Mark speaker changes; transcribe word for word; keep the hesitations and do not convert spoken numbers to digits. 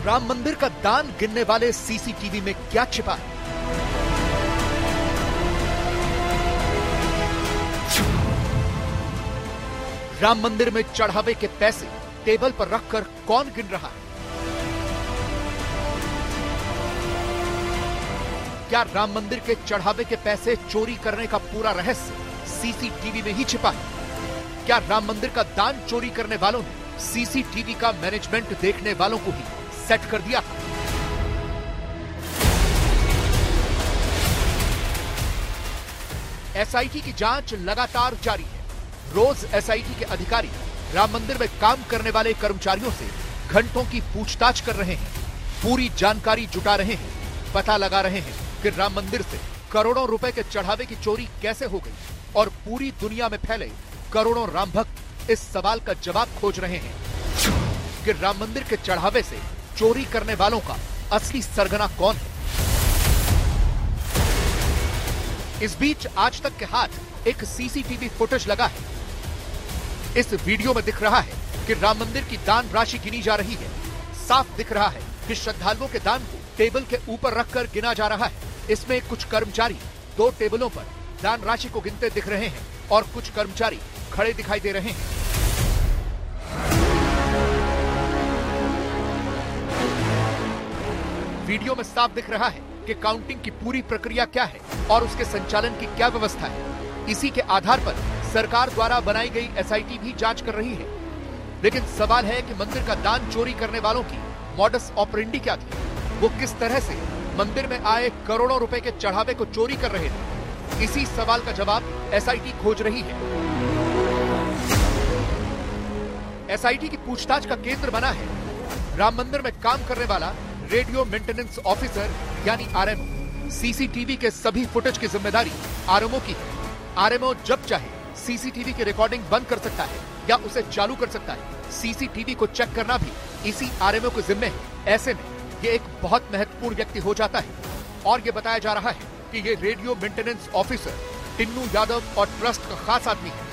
Speaker 1: राम मंदिर का दान गिनने वाले सीसीटीवी में क्या छिपा है? राम मंदिर में चढ़ावे के पैसे टेबल पर रखकर कौन गिन रहा है? क्या राम मंदिर के चढ़ावे के पैसे चोरी करने का पूरा रहस्य सीसीटीवी में ही छिपा है? क्या राम मंदिर का दान चोरी करने वालों ने सीसीटीवी का मैनेजमेंट देखने वालों को ही सेट कर दिया था? एसआईटी की जांच लगातार जारी है। रोज एसआईटी के अधिकारी राम मंदिर में काम करने वाले कर्मचारियों से घंटों की पूछताछ कर रहे हैं, पूरी जानकारी जुटा रहे हैं, पता लगा रहे हैं कि राम मंदिर से करोड़ों रुपए के चढ़ावे की चोरी कैसे हो गई और पूरी दुनिया में फैले करोड़ों राम भक्त इस सवाल का जवाब खोज रहे हैं कि राम मंदिर के चढ़ावे से चोरी करने वालों का असली सरगना कौन है। इस बीच आज तक के हाथ एक सीसीटीवी फुटेज लगा है। इस वीडियो में दिख रहा है कि राम मंदिर की दान राशि गिनी जा रही है। साफ दिख रहा है कि श्रद्धालुओं के दान को टेबल के ऊपर रखकर गिना जा रहा है। इसमें कुछ कर्मचारी दो टेबलों पर दान राशि को गिनते दिख रहे हैं और कुछ कर्मचारी खड़े दिखाई दे रहे हैं। वीडियो में साफ दिख रहा है कि काउंटिंग की पूरी प्रक्रिया क्या है और उसके संचालन की क्या व्यवस्था है। इसी के आधार पर सरकार द्वारा बनाई गई एसआईटी भी जांच कर रही है। लेकिन सवाल है कि मंदिर का दान चोरी करने वालों की मॉडस ऑपरेंडी क्या थी? वो किस तरह से मंदिर में आए करोड़ों रुपए के चढ़ावे को चोरी कर रहे थे? इसी सवाल का जवाब एसआईटी खोज रही है। एसआईटी की पूछताछ का केंद्र बना है राम मंदिर में काम करने वाला रेडियो मेंटेनेंस ऑफिसर यानी आरएमओ। सीसीटीवी के सभी फुटेज की जिम्मेदारी आरएमओ की है। आरएमओ जब चाहे सीसीटीवी की रिकॉर्डिंग बंद कर सकता है या उसे चालू कर सकता है। सीसीटीवी को चेक करना भी इसी आरएमओ के जिम्मे है। ऐसे में ये एक बहुत महत्वपूर्ण व्यक्ति हो जाता है और ये बताया जा रहा है कि ये radio maintenance officer Tinnu Yadav और ट्रस्ट का खास आदमी है।